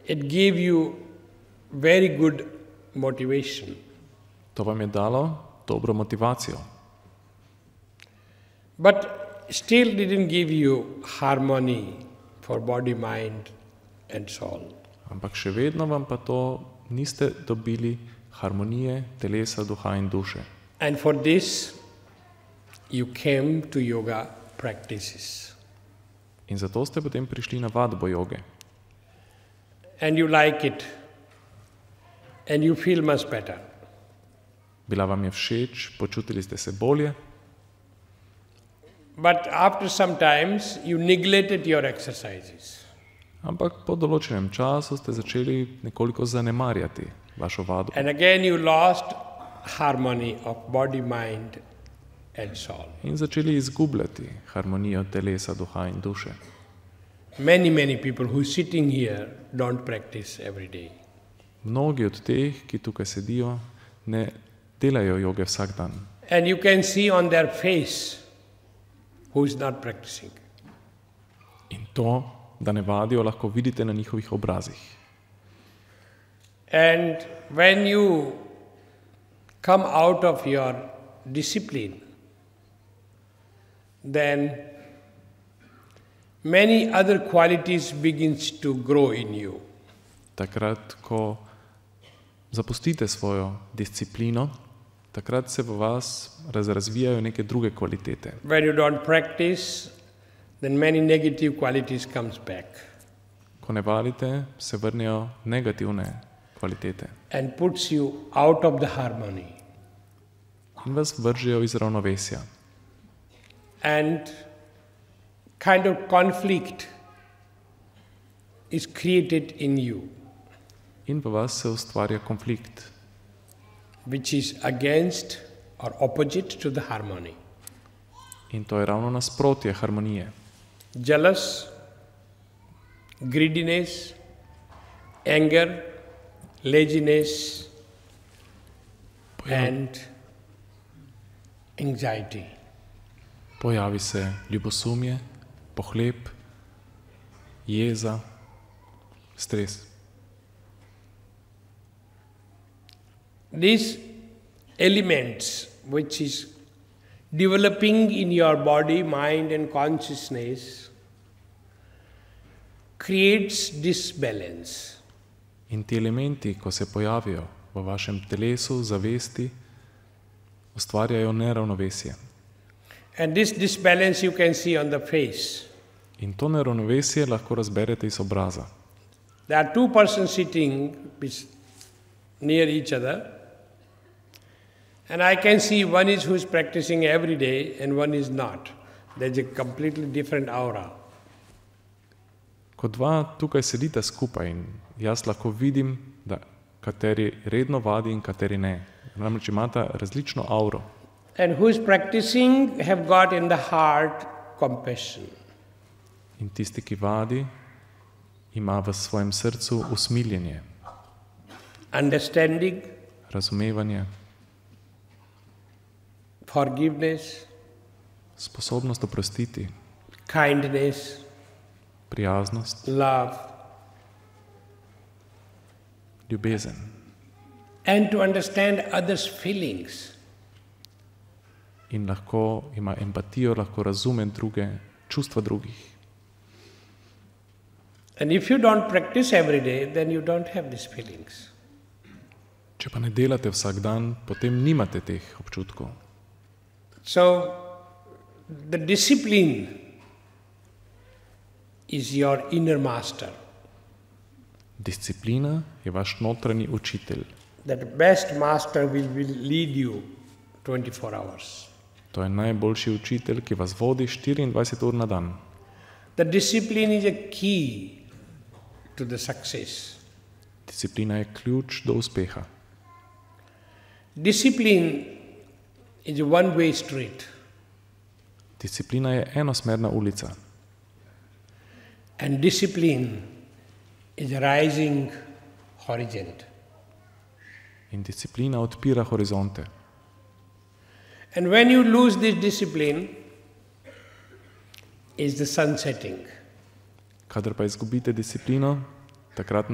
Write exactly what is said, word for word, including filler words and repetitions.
it gave you very good motivation. To vam je dalo dobro motivacijo. But still didn't give you harmony for body, mind and soul. Ampak še vedno vam pa to niste dobili harmonije telesa, duha in duše. And for this you came to yoga practices. In zato ste potem prišli na vadbo joge. And you like it. And you feel much better. Bila vam je všeč, počutili ste se bolje. But after some times you neglected your exercises. Ampak po določenem času ste začeli nekoliko zanemarjati vašo vadbo. And again you lost harmony of body, mind and soul. In začeli izgubljati harmonijo telesa, duha in duše. Many, many people who are sitting here don't practice every day. Mnogi od teh, ki tukaj sedijo, ne delajo joge vsak dan. And you can see on their face who is not practicing. In to, da ne vadijo, lahko vidite na njihovih obrazih. And when you come out of your discipline, then many other qualities begins to grow in you. Takrat, ko zapustite svojo disciplino, takrat se v vas razvijajo neke druge kvalitete. When you don't practice, then many negative qualities comes back. Ko ne vadite, se vrnejo negativne kvalitete. And puts you out of the harmony. In vas vržejo iz ravnovesja. And kind of conflict is created in you. In v vas se ustvarja konflikt, which is against or opposite to the harmony. in to je ravno nasprotje harmonije. Jealous, greediness, anger, laziness, and anxiety. Pojavi se ljubosumje, pohlep, jeza, stres. These elements which is developing in your body, mind and consciousness creates disbalance. In ti elementi, ko se pojavijo v vašem telesu, zavesti, ustvarjajo neravnovesje. And this disbalance you can see on the face. In to neravnovesje lahko razberete iz obraza. There are two persons sitting near each other, and I can see one is who is practicing every day and one is not. There's a completely different aura. Ko dva tukaj sedita skupaj in jaz lahko vidim, da kateri redno vadi in kateri ne. Namreč imata različno auro. And who is practicing have got in the heart compassion. In tisti, ki vadi, ima v svojem srcu usmiljenje, Understanding, razumevanje, forgiveness, sposobnost oprostiti, kindness, prijaznost, love, ljubezen. and to understand others' feelings. In lahko ima empatijo, lahko razume druge, čustva drugih. And if you don't practice every day, then you don't have these feelings. Če pa ne delate vsak dan, potem nimate teh občutkov. So, the discipline is your inner master. Disciplina je vaš notranji učitelj. That best master will, will lead you twenty-four hours. To je najboljši učitelj, ki vas vodi štiriindvajset ur na dan. The discipline is a key to the success. Disciplina je ključ do uspeha. Discipline is a one-way street. Disciplina je enosmerna ulica. And discipline is a rising horizon. In disciplina odpira horizonte. And when you lose this discipline, is the sun setting. Kadar pa izgubite disciplino, takrat